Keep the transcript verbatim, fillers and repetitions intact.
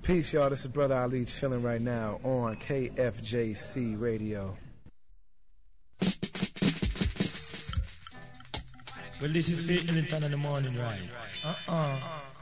Peace, y'all. This is Brother Ali chilling right now on K F J C Radio. Well, this is Faith Ellington in the morning, right? Uh-uh.